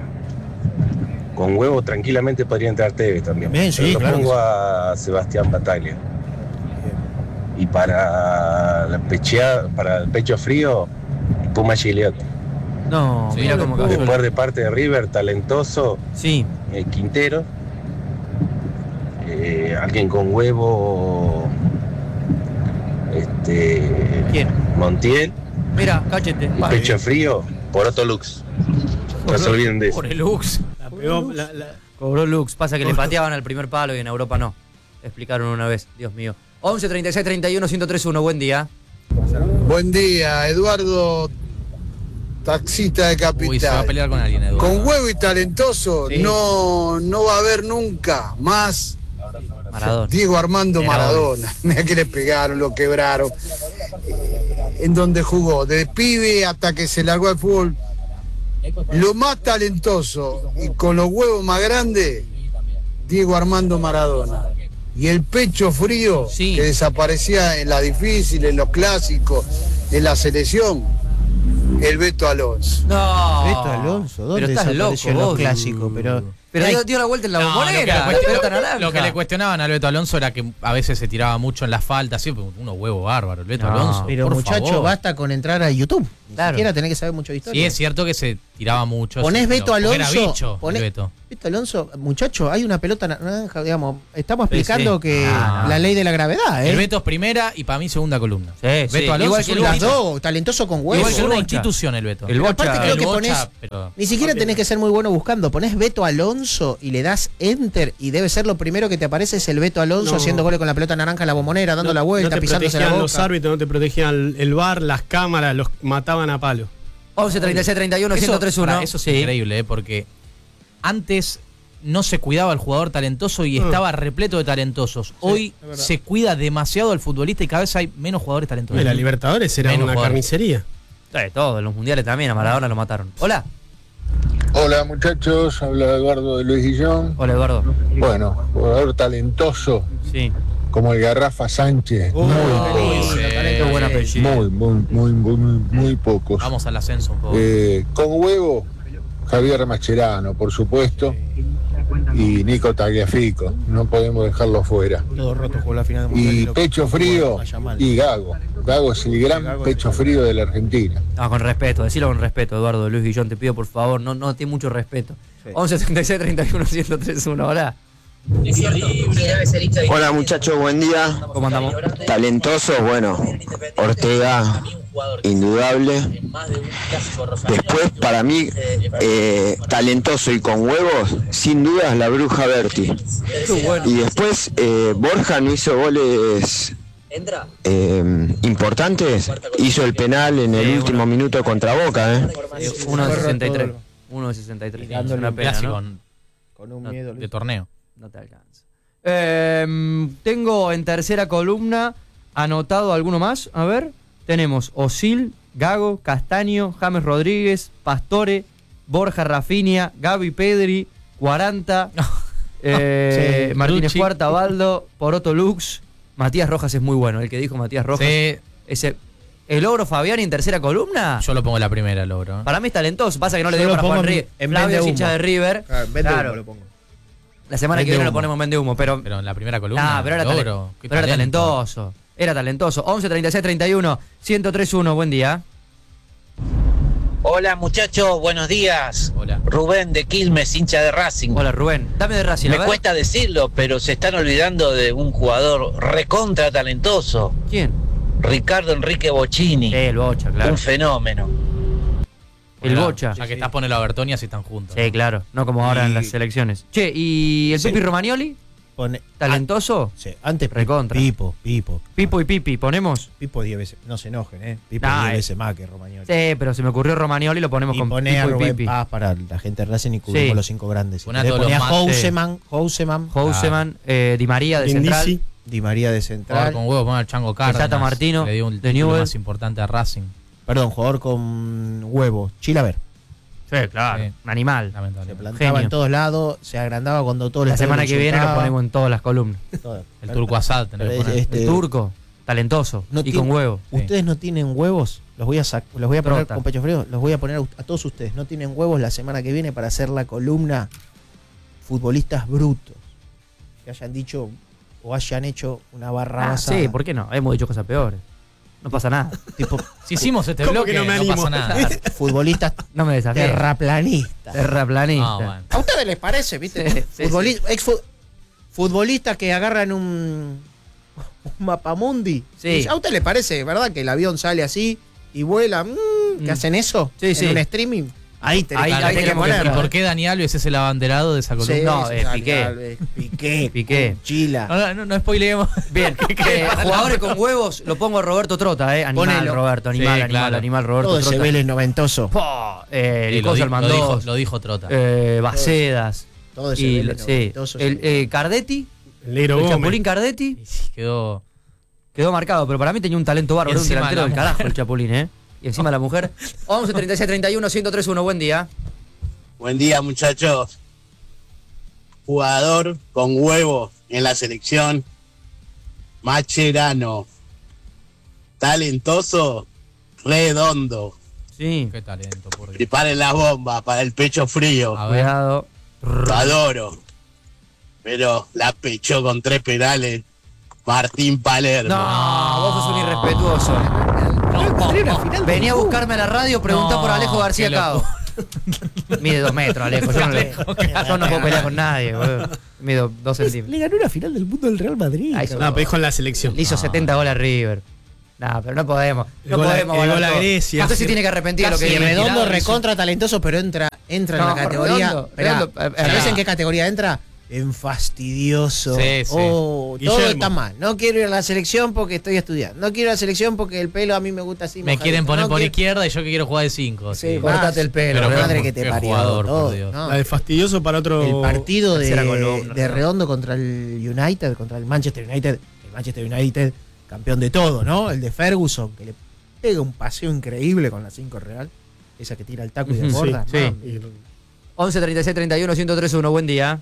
con huevo tranquilamente podría entrar Tevez también. Bien, sí, Pero lo claro que pongo sí. a Sebastián Bataglia. Y para la pechea, para el pecho frío, Puma Giliot. No, Sí, mira no cómo le cayó. Después de parte de River, talentoso, Sí. eh, Quintero. Eh, alguien con huevo, este, ¿Quién? Montiel. Mira, cachete. Y pecho frío, Poroto Lux. No se olviden de eso. Por el Lux. La pegó, la- la- Cobró Lux. Pasa que le pateaban al primer palo y en Europa no. Explicaron una vez. Dios mío. once treinta y seis treinta y uno ciento tres uno. Buen día. Buen día, Eduardo, taxista de Uy, se va a Capital. pelear con alguien, Eduardo. Con huevo y talentoso Sí. no, no va a haber nunca más Maradona. Diego Armando Era Maradona. Mira que le pegaron, lo quebraron. en donde jugó, de pibe hasta que se largó al fútbol, lo más talentoso y con los huevos más grandes, Diego Armando Maradona. Y el pecho frío sí. que desaparecía en la difícil, en los clásicos, en la selección, el Beto Alonso. No. Beto Alonso, ¿dónde pero estás desapareció loco, en los vos. clásicos? Pero, Pero hay- dio, dio la vuelta en la No, bombonera. lo, que le pelota cuestionaban, naranja. lo que le cuestionaban al Beto Alonso era que a veces se tiraba mucho en la falta, sí, unos huevos bárbaros, el Beto No, Alonso. pero por muchacho, favor. basta con entrar a YouTube. Ni Claro. siquiera tenés que saber mucho de historia. Sí, es cierto que se tiraba mucho. Ponés sí, Beto pero- porque Alonso. Era bicho, ponés- el Beto. Beto Alonso, muchacho, hay una pelota naranja, digamos. Estamos Sí, explicando sí. que Ah, no. la ley de la gravedad, ¿eh? El Beto es primera y para mí segunda columna. Sí, Beto sí, Alonso igual es que una el las Bocha. dos, talentoso con huevos. Igual que una Bocha. institución el Beto. El Pero Bocha. aparte creo El que Bocha, ponés, pero- ni siquiera tenés que ser muy bueno buscando, ponés Beto Alonso y le das enter y debe ser lo primero que te aparece es el Beto Alonso No. haciendo goles con la pelota naranja en la bombonera, dando la vuelta, no te pisándose la protegían boca. los árbitros, no te protegían el V A R, las cámaras, los mataban a palo. once treinta y seis treinta y uno Eso, ciento tres uno. pará, eso es Sí. increíble, ¿eh? Porque antes no se cuidaba al jugador talentoso y Ah. estaba repleto de talentosos. Hoy es verdad. se cuida demasiado al futbolista y cada vez hay menos jugadores talentosos. Y la Libertadores era Menos una jugadores. carnicería. Sí, todo, en los mundiales también, a Maradona lo mataron. Hola. Hola muchachos, habla Eduardo de Luis Guillón. Hola, Eduardo. Bueno, jugador talentoso Sí. como el Garrafa Sánchez. Uy, muy, qué lindo, sí. talento Qué buen ese. apellido. muy, muy, muy, muy, muy pocos. Vamos al ascenso un poco. Eh, con huevo, Javier Mascherano, por supuesto, y Nico Tagliafico. No podemos dejarlo fuera. Todo roto jugó la final del mundial Y lo- pecho lo frío jugó allá mal. y Gago. Gago es el gran Gago es pecho el- frío de la Argentina. No, con respeto, decilo con respeto, Eduardo de Luis Guillón, te pido por favor, no, no tiene mucho respeto. once treinta y seis treinta y uno ciento tres uno, hola. Hola muchachos, buen día. ¿Cómo andamos? Talentosos, bueno, Ortega, indudable. Después, para mí, eh, talentoso y con huevos, sin dudas, la Bruja Berti. Y después, eh, Borja no hizo goles eh, importantes, hizo el penal en el último minuto contra Boca. ¿eh? uno de sesenta y tres. uno de sesenta y tres. Y dándole Una un pena, Clásico ¿no? Con un No, miedo. de torneo. No te alcanza. Eh, tengo en tercera columna anotado alguno más. A ver, tenemos Osil, Gago, Castaño, James Rodríguez, Pastore, Borja Rafinha, Gaby Pedri, cuarenta, eh, Sí, Martínez Lucci. Cuarta, Baldo, Poroto Lux, Matías Rojas es muy bueno, el que dijo Matías Rojas. Sí, Ese, el ogro Fabiani en tercera columna. yo lo pongo en la primera, logro. Para mí es talentoso, pasa que no le Yo dio lo para pongo Juan en- River. en Flavio vende es humo. hincha de River. Claro, vende Claro. humo lo pongo. La semana Vende que viene lo humo. ponemos en vende humo, pero Pero en la primera columna. Ah, pero era, tale- logro. Qué pero era talento. talentoso. Era talentoso. once treinta y seis treinta y uno ciento tres uno. Buen día. Hola muchachos, buenos días. Hola. Rubén de Quilmes, hincha de Racing. Hola, Rubén. Dame de Racing. a Me ver. cuesta decirlo, pero se están olvidando de un jugador recontra talentoso, ¿Quién? Ricardo Enrique Bocchini. El Bocha, claro. Un fenómeno. El Bueno, Bocha. Ya que estás pone la Bertonia si están juntos. Sí, claro. No como ahora en Y- las elecciones. Che, ¿y el Sí. Pipi Romagnoli? Pone, ¿Talentoso? Sí, antes Recontra. Pipo, Pipo. Pipo y Pipi, ¿ponemos? Pipo diez veces. No se enojen, ¿eh? Pipo Nah, diez eh. veces más que Romagnoli. Sí, pero se me ocurrió Romagnoli, lo ponemos Y con pone a Pipo y Rubén Pipi. Paz para la gente de Racing y cubrimos Sí. los cinco grandes. Poné a Le todos ponía los más- Houseman, Houseman, Houseman, eh, Di María de Brindisi. central. Di María de Jugador central. con huevo, poner al Chango Cárdenas. Tata Martino, Le dio un de título Newell. más importante a Racing. Perdón, jugador con huevo. Chilaver. Sí, claro. Sí. Un animal. Se Lamentable. plantaba Genio. en todos lados, se agrandaba cuando todo el La estadio semana lo que viene lo insultaba. ponemos en todas las columnas. Todo. El Turco Asad tenés que Pero, poner. este, El turco, talentoso no y tiene- con huevo. Ustedes no tienen huevos, los voy a sac- los voy a poner Trota. con pecho frío, los voy a poner a, a todos ustedes. No tienen huevos la semana que viene para hacer la columna futbolistas brutos que hayan dicho o hayan hecho una barra Ah, sí, ¿por qué no? Hemos dicho cosas peores. No pasa nada. tipo Si hicimos este ¿Cómo bloque, que no no, me animo? pasa nada. futbolistas No me desafíes. terraplanistas. Terraplanista. No, bueno. ¿A ustedes les parece, viste? Sí, sí, Futboli- exfu- futbolistas que agarran un, un mapamundi. Sí. ¿A usted les parece, verdad, que el avión sale así y vuela? Mm, ¿Que Mm. hacen eso? Sí, en sí. un streaming. Ahí tenés Ahí- que- ahí tenés que tenemos que poner, ¿Y poner. por qué Dani Alves es el abanderado de esa columna? Sí, No, sí, eh, Dani Piqué. Alves, Piqué. Piqué. Chila. No, no, no, no spoileemos. Bien, eh, jugadores con huevos, lo pongo a Roberto Trota, eh. Animal, Ponelo. Roberto, animal, Sí, animal, claro. animal, Roberto Todo ese Trota. Vélez noventoso. Po, eh, Sí, el lo, Coso di- lo Almandós, dijo, lo dijo Trota. eh, Bacedas. Todo ese y, Vélez sí, noventoso. el eh, Cardetti, El negro el Gómez. Chapulín Cardetti. Y sí, quedó. quedó marcado, pero para mí tenía un talento bárbaro, un encima delantero la del mujer. carajo el Chapulín, ¿eh? Y encima la mujer. once treinta y seis treinta y uno ciento tres uno, buen día. Buen día, muchachos. Jugador con huevo en la selección, Mascherano. Talentoso, redondo. Sí. Qué talento, por Dios. Preparen las bombas para el pecho frío. A ver. Cuidado. Lo adoro. Pero la pechó con tres penales Martín Palermo. No, vos sos un irrespetuoso. Venía a buscarme a la radio, preguntá No, por Alejo García qué Cao. Mide dos metros, Alejo. Yo no, le- yo no puedo pelear con nadie, boludo. Mido dos centímetros. Le ganó una final del mundo del Real Madrid. Ah, eso No, pero dijo en la selección. Le hizo setenta goles a River. No, pero no podemos. El No gol a- podemos. el avalar gol a todo. Grecia. No sé si tiene que arrepentir de lo que Y dijo. Redondo Redondo, recontra talentoso, pero entra, entra en No, la categoría. Redondo, Esperá, Redondo, eh, ¿sabés eh, en qué categoría entra? En fastidioso. Sí, sí. Oh, todo Guillermo. está mal. No quiero ir a la selección porque estoy estudiando. No quiero ir a la selección porque el pelo a mí me gusta así. Me mojadito. quieren poner No por quiero- izquierda y yo que quiero jugar de cinco. Sí, Sí. Cortate el pelo. Pero la qué madre ju- que te qué parió. jugador, por todo, Dios. ¿no? La de fastidioso para otro. El partido de, Tercera columna, de ¿no? Redondo contra el United, contra el Manchester United, el Manchester United, campeón de todo, ¿no? El de Ferguson, que le pega un paseo increíble con la cinco Real, esa que tira el taco y Ujú, desborda. sí, sí. once treinta y seis treinta y uno ciento tres uno, buen día.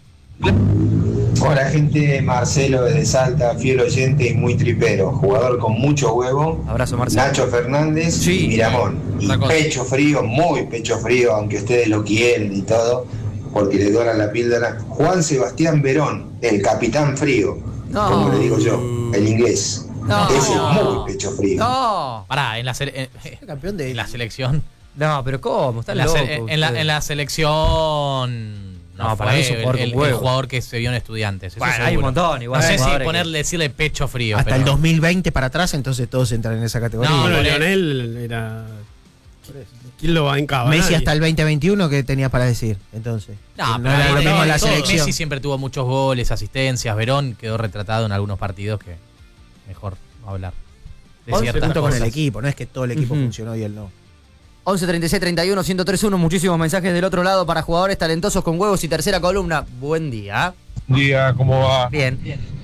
Hola gente, Marcelo desde Salta, fiel oyente y muy tripero, jugador con mucho huevo. Abrazo, Marcelo. Nacho Fernández Sí. y Miramón. Y Otra cosa. pecho frío, muy pecho frío, aunque ustedes lo quieren y todo, porque le doran la píldora. Juan Sebastián Verón, el capitán frío, No. como le digo yo, el inglés. No. Ese es muy pecho frío. No. Pará, en la, sele- en, Campeón de en la selección. No, pero ¿cómo? Está En la, loco. se- en, la, usted. en la selección. No, No, para fue mí es un jugador el, con el- el huevo. jugador que se vio en Estudiantes. eso Bueno, hay seguro. un montón, igual No hay sé si jugadores que- ponerle, decirle pecho frío. Hasta pero el dos mil veinte para atrás, entonces todos entran en esa categoría. No, Bueno, por él. Leonel era. ¿Quién lo bancaba? Messi Nadie. hasta el veinte veintiuno, ¿qué tenías para decir? Entonces, No, no pero era ahí lo mismo en la todo- selección. Messi siempre tuvo muchos goles, asistencias. Verón quedó retratado en algunos partidos que mejor no hablar. De once ciertas puntos con el cosas. equipo, no es que todo el equipo Ujú. funcionó y él no. once treinta y seis treinta y uno ciento tres uno, muchísimos mensajes del otro lado para jugadores talentosos con huevos y tercera columna. Buen día. Día, ¿cómo va? Bien.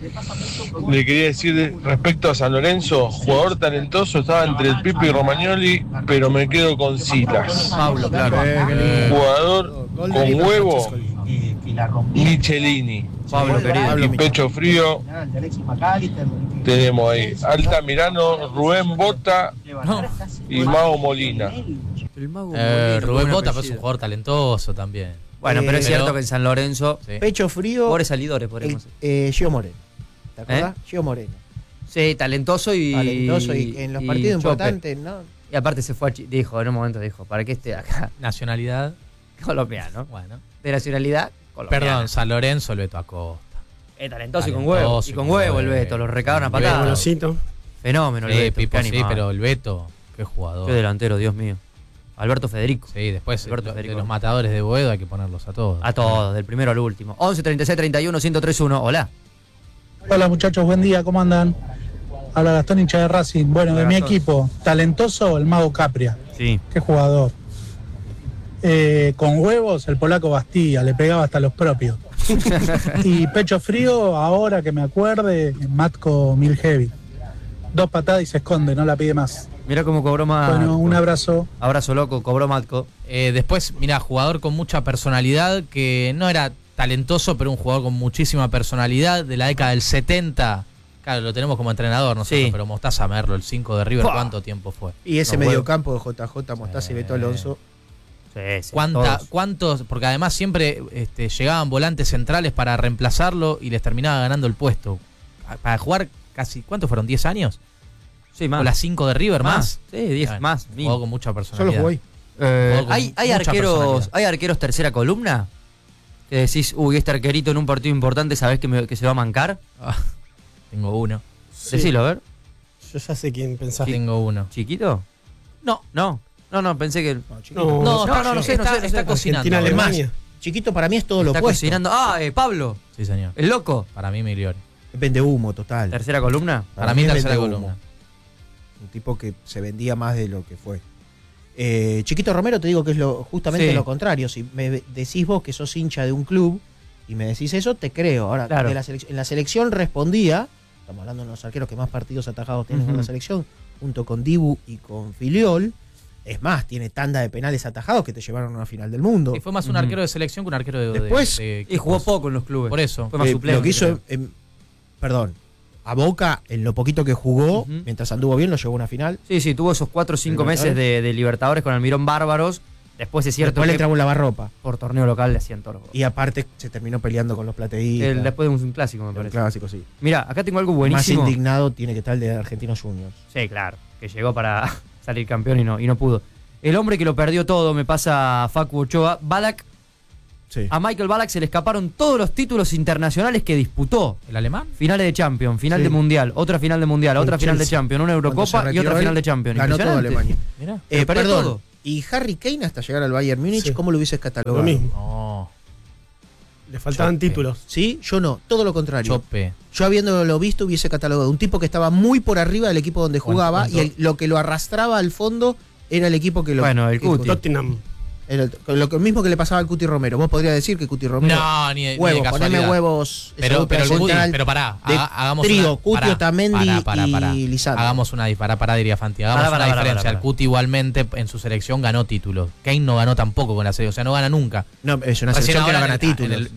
Le quería decir respecto a San Lorenzo, jugador talentoso, estaba entre el Pipe y Romagnoli, pero me quedo con Silas. Pablo, claro. Jugador con huevo, Michelini. Pablo, querido. Y pecho frío, tenemos ahí Altamirano, Rubén Bota y Mago Molina. El mago Eh, Molino, Rubén buen Bota fue apellido. un jugador talentoso también. Bueno, pero es Eh, cierto pero- que en San Lorenzo, Sí. Pecho frío, pobres salidores, el, podemos decir. eh, Gio Moreno. ¿Te acordás? Gio Moreno. Sí, talentoso y. Talentoso y en los y partidos chope. importantes, ¿no? Y aparte se fue a Chi- dijo, en un momento dijo, ¿para qué esté acá? Nacionalidad. Colombiano. Bueno. De nacionalidad, colombiano. Perdón, San Lorenzo, el Beto Acosta. Es talentoso y con Talentoso huevo. Y con huevo el Beto, lo recaban a El Beto. patadas. Golosito. Fenómeno el Sí, Beto. Pipo, qué sí, animal. pero el Beto, qué jugador. Qué delantero, Dios mío. Alberto Federico. Sí, después Alberto lo- de Federico. los matadores de Boedo hay que ponerlos a todos. A todos, del primero al último. once treinta y seis treinta y uno ciento tres uno. Hola. Hola muchachos, buen día, ¿cómo andan? Habla Gastón, hincha de Racing. Bueno, Hola, de mi Gastón. equipo, talentoso el Mago Capria. Sí. Qué jugador. Eh, con huevos, el polaco Bastilla, le pegaba hasta los propios. Y pecho frío, ahora que me acuerde, Matko Milhevi. Dos patadas y se esconde, no la pide más. Mirá cómo cobró más. Bueno, un abrazo. Abrazo loco, cobró Matco. Eh, después, mira, jugador con mucha personalidad, que no era talentoso, pero un jugador con muchísima personalidad, de la década del setenta. Claro, lo tenemos como entrenador nosotros, Sí. pero Mostaza Merlo, el cinco de River, ¡Pah! ¿cuánto tiempo fue? Y ese No, mediocampo de J J, Mostaza y Beto Alonso. Sí, sí. ¿Cuánta, todos. ¿Cuántos? Porque además siempre este, llegaban volantes centrales para reemplazarlo y les terminaba ganando el puesto. A- Para jugar casi, ¿cuántos fueron? ¿diez años? Sí, más. ¿O las cinco de River más? Más. Sí, diez Bueno, más, Jugó mínimo. con mucha Solo personalidad. jugó ahí. Eh, Jugó con ¿hay, hay mucha arqueros, personalidad. ¿Hay arqueros tercera columna? Que decís, uy, este arquerito en un partido importante, ¿sabés que, me- que se va a mancar? Ah, tengo uno. Sí. Decilo, a ver. Yo ya sé quién pensás. Tengo uno. ¿Chiquito? No. No. No, no, pensé que. No, No, no, no, no sé, no está, sé, no está sé. cocinando. Argentina, Es más, Alemania. chiquito para mí es todo lo Está opuesto. cocinando. Ah, eh, Pablo, Sí, señor. el loco. Para mí, Migliore. Vende humo total. Tercera columna. Para mí, es tercera vendehumo. columna. Un tipo que se vendía más de lo que fue. Eh, Chiquito Romero, te digo que es lo justamente Sí. lo contrario. Si me decís vos que sos hincha de un club y me decís eso, te creo. Ahora, Claro. de la selec- en la selección respondía estamos hablando de los arqueros que más partidos atajados tienen Ujú. con la selección, junto con Dibu y con Filiol. Es más, tiene tanda de penales atajados que te llevaron a una final del mundo. Y fue más un arquero de selección que un arquero de. Después- de- de Y jugó poco en los clubes. Por eso. Fue más Eh, suplente, lo que hizo, creo. en- perdón, a Boca, en lo poquito que jugó, mientras anduvo bien, lo llevó a una final. Sí, sí, tuvo esos cuatro o cinco meses Libertadores. de, de Libertadores con Almirón Bárbaros. Después es cierto Después le que entraba un lavarropa. por torneo local le hacían todo. Y aparte se terminó peleando con los plateístas. El- después de un, un clásico, me El parece. clásico, sí. Mira, acá tengo algo buenísimo. Más indignado tiene que estar el de Argentinos Juniors. Sí, claro, que llegó para salir campeón y no, y no pudo. El hombre que lo perdió todo, me pasa a Facu Ochoa, Ballack. Sí. A Michael Ballack se le escaparon todos los títulos internacionales que disputó. ¿El alemán? Finales de Champions, final Sí. de Mundial, otra final de Mundial, Con otra final de Chelsea. Champions, una Cuando Eurocopa se y retiró otra él, final de Champions. ganó todo Impresionante. Alemania. Mirá. Eh, Lo perdió perdón, todo. y Harry Kane hasta llegar al Bayern Múnich, Sí. ¿cómo lo hubieses catalogado? Lo mismo. No. Le faltaban Chope. títulos. Sí, yo no, todo lo contrario. Chope. Yo habiéndolo visto hubiese catalogado un tipo que estaba muy por arriba del equipo donde jugaba ¿Cuánto? y el- lo que lo arrastraba al fondo era el equipo que lo... Bueno, el que- Cuti. Tottenham. Era el- lo que- mismo que le pasaba al Cuti Romero. Vos podrías decir que Cuti Romero... No, ni de, ni de Huevos, casualidad. poneme huevos. Pero, esa pero, el dupla Cuti, central pero pará, de haga- hagamos trío, una, Cuti, pará, Otamendi pará, pará, pará. y Lisandro. Hagamos una pará, pará, diría Fanti. Hagamos Pará, pará, una pará, diferencia. pará, pará. El Cuti igualmente en su selección ganó títulos. Kane no ganó tampoco con la selección, o sea, no gana nunca. No, es una Recién selección que no ahora gana en el- títulos. en el-